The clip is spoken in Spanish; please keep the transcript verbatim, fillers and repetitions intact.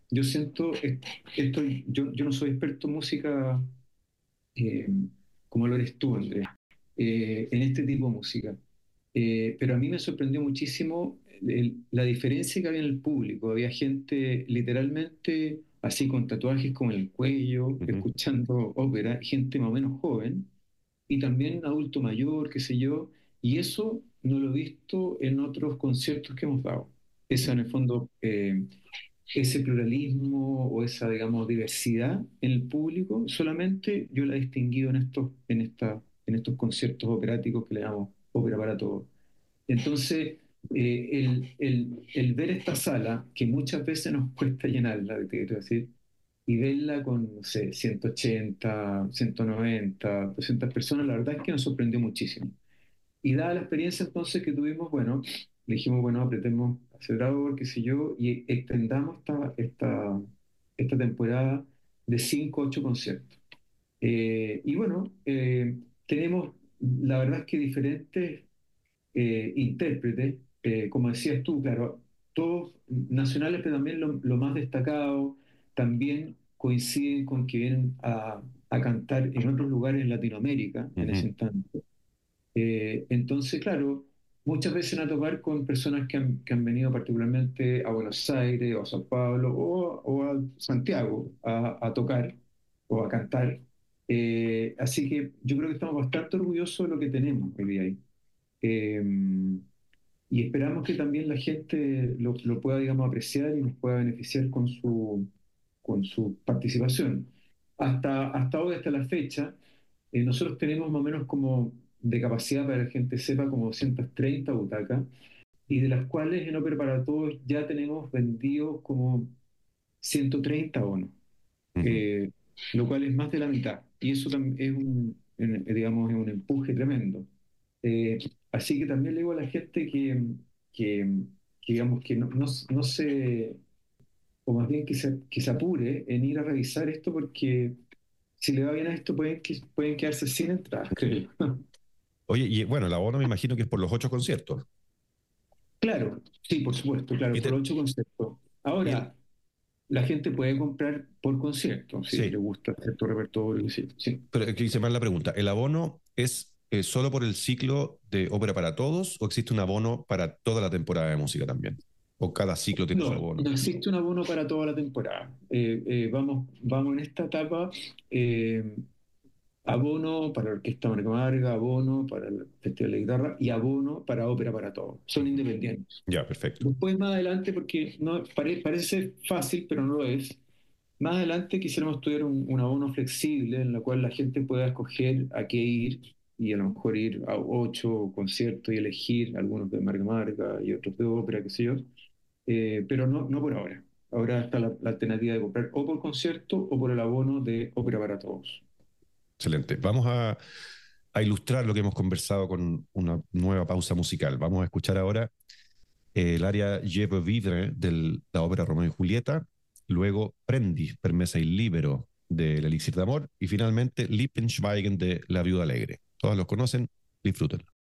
yo siento, est- estoy, yo, yo no soy experto en música eh, como lo eres tú, Andrés, eh, en este tipo de música. Eh, pero a mí me sorprendió muchísimo el- la diferencia que había en el público. Había gente literalmente así con tatuajes como en el cuello, Ujú. escuchando ópera, gente más o menos joven, y también adulto mayor, qué sé yo, y eso no lo he visto en otros conciertos que hemos dado. Esa en el fondo, eh, ese pluralismo o esa, digamos, diversidad en el público, solamente yo la he distinguido en estos, en esta, en estos conciertos operáticos que le llamamos ópera para todos. Entonces, eh, el, el- el ver esta sala, que muchas veces nos cuesta llenarla, te quiero decir, y verla con, no sé, ciento ochenta, ciento noventa, doscientas personas, la verdad es que nos sorprendió muchísimo. Y dada la experiencia entonces que tuvimos, bueno, le dijimos, bueno, apretemos acelerador, qué sé yo, y extendamos esta, esta, esta temporada de cinco a ocho conciertos. Eh, y bueno, eh, tenemos, la verdad es que diferentes eh, intérpretes, eh, como decías tú, claro, todos nacionales, pero también lo, lo más destacado, también coinciden con que vienen a, a cantar en otros lugares en Latinoamérica en ese Ujú. instante. Eh, entonces, claro, muchas veces van a tocar con personas que han, que han venido particularmente a Buenos Aires o a Sao Paulo o, o a Santiago a, a tocar o a cantar. Eh, así que yo creo que estamos bastante orgullosos de lo que tenemos hoy día ahí. Eh, y esperamos que también la gente lo, lo pueda, digamos, apreciar y nos pueda beneficiar con su, con su participación. Hasta, hasta hoy, hasta la fecha, eh, nosotros tenemos más o menos como de capacidad para que la gente sepa como doscientas treinta butacas y de las cuales en Ópera para Todos ya tenemos vendidos como ciento treinta bonos, Ujú. eh, lo cual es más de la mitad. Y eso también es un, en- digamos, es un empuje tremendo. Eh, Así que también le digo a la gente que, que, que digamos, que no, no, no se, o más bien que se, que se apure en ir a revisar esto porque si le va bien a esto pueden, que, pueden quedarse sin entradas, creo yo. Oye, y bueno, el abono me imagino que es por los ocho conciertos. Claro, sí, por supuesto, claro, Y, por te- ocho conceptos. y el, Ahora, la gente puede comprar por concierto, si le sí, gusta cierto repertorio, sí, sí. pero aquí hice mal la pregunta. ¿El abono es eh, solo por el ciclo de ópera para todos o existe un abono para toda la temporada de música también? ¿O cada ciclo tiene su No, abono? no existe un abono para toda la temporada. Eh, eh, vamos, vamos en esta etapa, eh, abono para la Orquesta Marca Marga, abono para el Festival de Guitarra y abono para Ópera para Todos. Son Ujú. independientes. Ya, perfecto. Después, más adelante, porque no, pare- parece fácil, pero no lo es, más adelante quisiéramos tener un, un abono flexible en la cual la gente pueda escoger a qué ir y a lo mejor ir a ocho conciertos y elegir algunos de Marga Marga y otros de ópera, qué sé yo. Eh, pero no, no por ahora. Ahora está la, la alternativa de comprar o por concierto o por el abono de ópera para todos. Excelente. Vamos a, a ilustrar lo que hemos conversado con una nueva pausa musical. Vamos a escuchar ahora eh, el área Je veux vivre de la ópera Romeo y Julieta, luego Prendi, Permesa y Libero del Elixir de Amor y finalmente Lippenschweigen de La Viuda Alegre. Todos los conocen, disfruten.